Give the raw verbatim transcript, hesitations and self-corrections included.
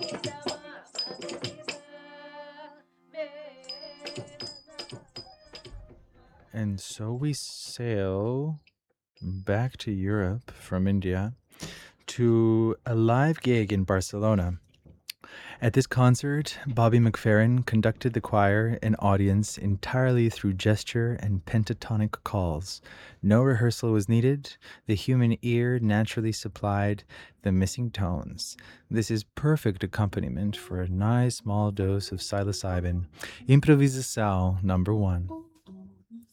And so we sail back to Europe from India to a live gig in Barcelona. At this concert, Bobby McFerrin conducted the choir and audience entirely through gesture and pentatonic calls. No rehearsal was needed. The human ear naturally supplied the missing tones. This is perfect accompaniment for a nice small dose of psilocybin. Improvisação number one.